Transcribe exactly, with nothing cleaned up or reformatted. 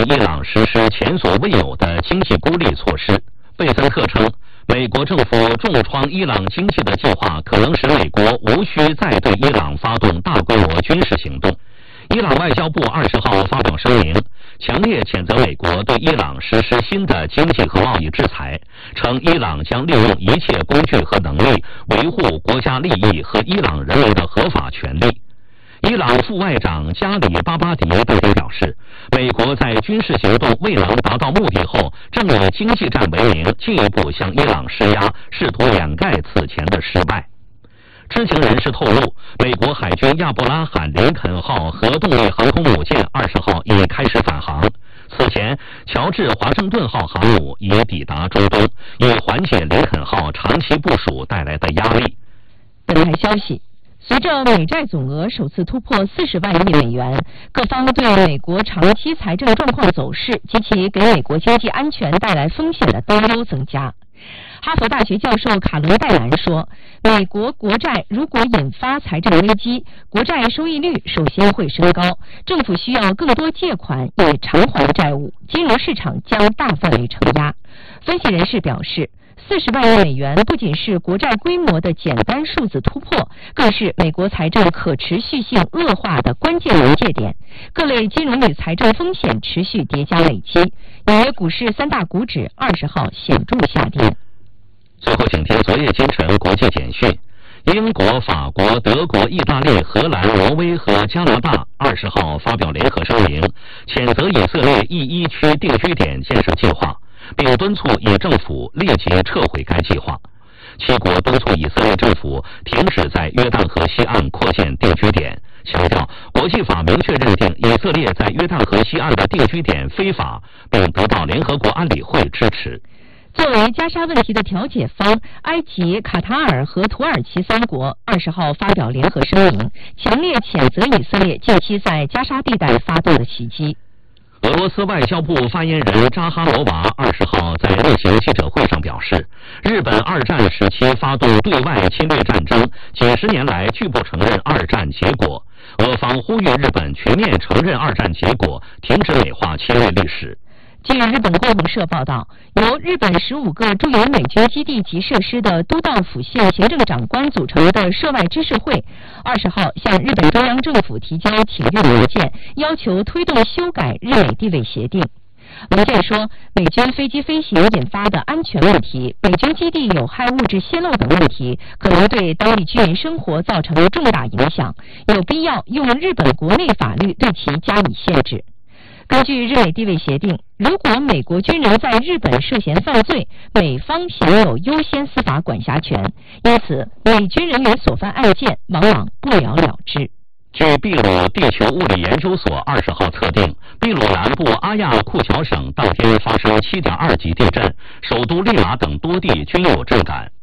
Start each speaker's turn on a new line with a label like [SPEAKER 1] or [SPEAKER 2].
[SPEAKER 1] 伊朗实施前所未有的经济孤立措施。贝森特称，美国政府重创伊朗经济的计划可能使美国无需再对伊朗发动大规模军事行动。伊朗外交部二十号发表声明，强烈谴责美国对伊朗实施新的经济和贸易制裁，称伊朗将利用一切工具和能力维护国家利益和伊朗人民的合法权利。伊朗副外长加里巴巴迪对此表示，美国在军事行动未能达到目的后，正以经济战为名进一步向伊朗施压，试图掩盖此前的失败。知情人士透露，美国海军亚伯拉罕·林肯号核动力航空母舰二十号已开始返航。此前，乔治·华盛顿号航母已抵达中东，以缓解林肯号长期部署带来的压力。
[SPEAKER 2] 本台消息，随着美债总额首次突破四十万亿美元，各方对美国长期财政状况走势及其给美国经济安全带来风险的担忧增加。哈佛大学教授卡伦·戴兰说，美国国债如果引发财政危机，国债收益率首先会升高，政府需要更多借款以偿还债务，金融市场将大范围承压。分析人士表示，四十万亿美元不仅是国债规模的简单数字突破，更是美国财政可持续性恶化的关键临界点。各类金融与财政风险持续叠加累积，纽约股市三大股指二十号显著下跌。
[SPEAKER 1] 最后，请听昨夜今晨国际简讯。英国、法国、德国、意大利、荷兰、挪威和加拿大二十号发表联合声明，谴责以色列一一区定居点建设计划，并敦促以政府立即撤回该计划。七国敦促以色列政府停止在约旦河西岸扩建定居点，强调国际法明确认定以色列在约旦河西岸的定居点非法，并得到联合国安理会支持。
[SPEAKER 2] 作为加沙问题的调解方，埃及、卡塔尔和土耳其三国二十号发表联合声明，强烈谴责以色列近期在加沙地带发动的袭击。
[SPEAKER 1] 俄罗斯外交部发言人扎哈罗娃二十号在例行记者会上表示，日本二战时期发动对外侵略战争，几十年来拒不承认二战结果。俄方呼吁日本全面承认二战结果，停止美化侵略历史。
[SPEAKER 2] 据日本共同社报道，由日本十五个驻有美军基地及设施的都道府县行政长官组成的涉外知识会，二十号向日本中央政府提交请愿文件，要求推动修改日美地位协定。文件说，美军飞机飞行引发的安全问题、美军基地有害物质泄漏等问题，可能对当地居民生活造成重大影响，有必要用日本国内法律对其加以限制。根据日美地位协定，如果美国军人在日本涉嫌犯罪，美方享有优先司法管辖权，因此美军人员所犯案件往往不了了之。
[SPEAKER 1] 据秘鲁地球物理研究所二十号测定，秘鲁南部阿亚库乔省当天发生七点二级地震，首都利马等多地均有震感。